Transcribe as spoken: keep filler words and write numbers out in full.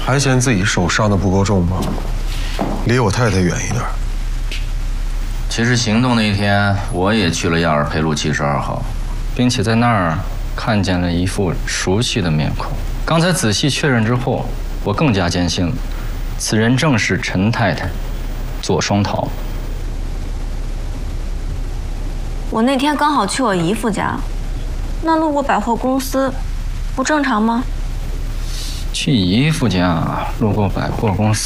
还嫌自己手伤的不够重吗？离我太太远一点。 其实行动那一天，我也去了亚尔佩路七十二号，并且在那儿看见了一副熟悉的面孔。刚才仔细确认之后，我更加坚信了，此人正是陈太太，左双桃。 我那天刚好去我姨父家，那路过百货公司，不正常吗？ 去姨父家，路过百货公司。